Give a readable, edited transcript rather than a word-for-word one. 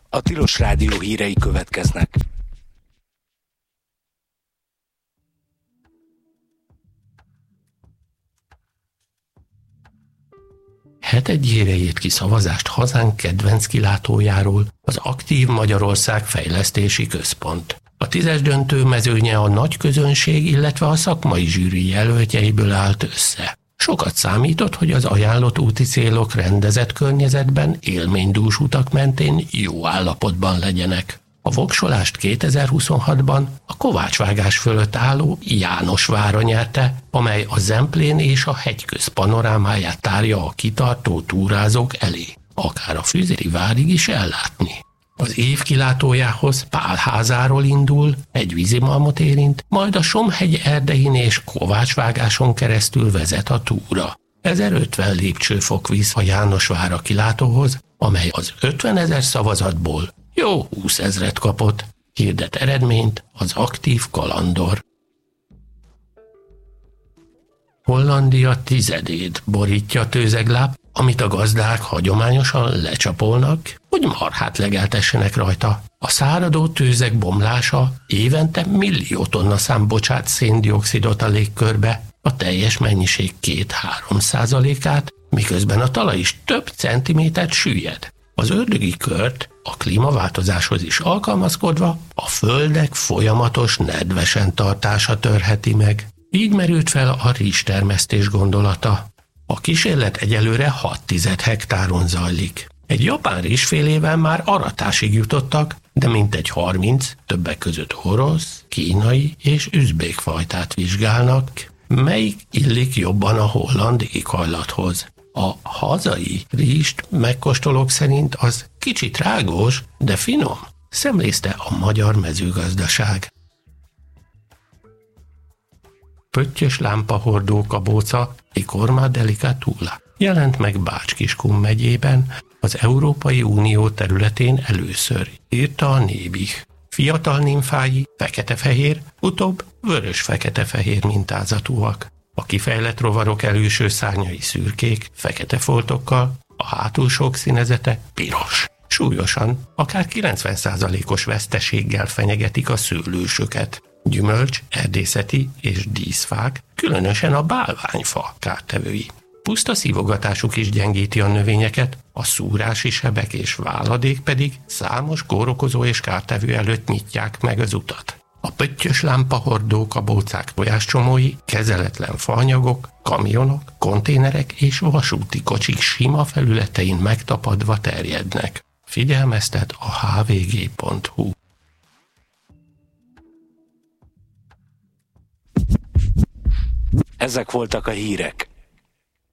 A Tilos Rádió hírei következnek. Hetedjére írt ki szavazást hazánk kedvenc kilátójáról az Aktív Magyarország Fejlesztési Központ. A 10-es döntő mezőnye a nagy közönség, illetve a szakmai zsűri jelöltjeiből állt össze. Sokat számított, hogy az ajánlott úti célok rendezett környezetben, élménydús utak mentén jó állapotban legyenek. A voksolást 2026-ban a kovácsvágás fölött álló Jánosvára nyerte, amely a Zemplén és a hegyköz panorámáját tárja a kitartó túrázók elé, akár a Füzéri várig is ellátni. Az év kilátójához Pálházáról indul, egy vízimalmot érint, majd a Somhegy erdein és Kovácsvágáson keresztül vezet a túra. 1050 lépcsőfok visz a Jánosvára kilátóhoz, amely az 50 000 szavazatból jó 20 000 kapott, hirdet eredményt az Aktív Kalandor. Hollandia tizedét borítja tőzegláp, amit a gazdák hagyományosan lecsapolnak, hogy marhát legeltessenek rajta. A száradó tőzeg bomlása évente millió tonna szám bocsát széndioxidot a légkörbe, a teljes mennyiség 2-3%-át, miközben a talaj is több centimétert süllyed. Az ördögi kört a klímaváltozáshoz is alkalmazkodva a földek folyamatos nedvesen tartása törheti meg. Így merült fel a rizstermesztés gondolata. A kísérlet egyelőre 6 hektáron zajlik. Egy japán rizsfélével már aratásig jutottak, de mintegy 30, többek között orosz, kínai és üzbék fajtát vizsgálnak, melyik illik jobban a holland éghajlathoz. A hazai rizst megkóstolók szerint az kicsit rágós, de finom, szemlézte a magyar mezőgazdaság. Pöttyös lámpahordó kabóca Ikorma delicatula jelent meg Bács-Kiskun megyében, az Európai Unió területén először, írta a Nébih. Fiatal nimfái fekete-fehér, utóbb vörös-fekete-fehér mintázatúak. A kifejlett rovarok előső szárnyai szürkék, fekete foltokkal, a hátulsók színezete piros. Súlyosan, akár 90%-os veszteséggel fenyegetik a szőlősöket. Gyümölcs, erdészeti és díszfák, különösen a bálványfa kártevői. Puszta szívogatásuk is gyengíti a növényeket, a szúrási sebek és váladék pedig számos kórokozó és kártevő előtt nyitják meg az utat. A pöttyös lámpahordó kabócák tojáscsomói kezeletlen faanyagok, kamionok, konténerek és vasúti kocsik sima felületein megtapadva terjednek. Figyelmeztet a hvg.hu. Ezek voltak a hírek.